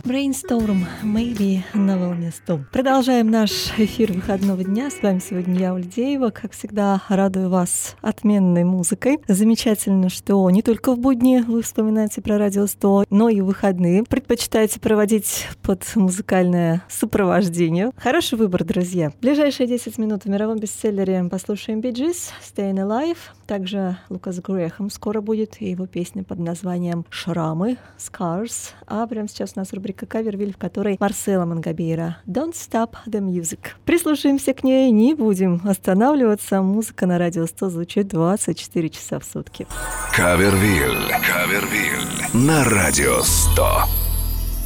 Brainstorm, maybe на волне 100. Продолжаем наш эфир выходного дня. С вами сегодня я, Ульдеева. Как всегда, радую вас отменной музыкой. Замечательно, что не только в будни вы вспоминаете про Радио 100, но и в выходные предпочитаете проводить под музыкальное сопровождение. Хороший выбор, друзья. В ближайшие 10 минут в мировом бестселлере послушаем Bee Gees, Staying Alive. Также Лукас Грэхэм скоро будет, и его песня под названием «Шрамы», «Scars». А прямо сейчас у нас рубрика «Кавервиль», в которой Марсело Мангабейра «Don't Stop the Music». Прислушаемся к ней, не будем останавливаться. Музыка на Радио 100 звучит 24 часа в сутки. Кавервиль на Радио 100.